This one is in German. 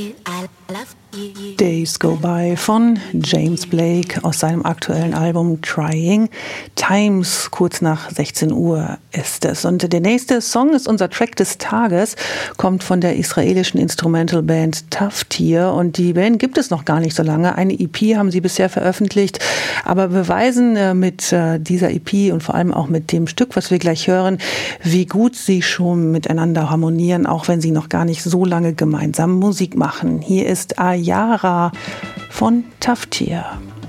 Days Go By von James Blake aus seinem aktuellen Album Trying Times. Kurz nach 16 Uhr ist es. Und der nächste Song ist unser Track des Tages, kommt von der israelischen Instrumental-Band Taftir. Und die Band gibt es noch gar nicht so lange. Eine EP haben sie bisher veröffentlicht, aber beweisen mit dieser EP und vor allem auch mit dem Stück, was wir gleich hören, wie gut sie schon miteinander harmonieren, auch wenn sie noch gar nicht so lange gemeinsam Musik machen. Hier ist Ayara von Taftir.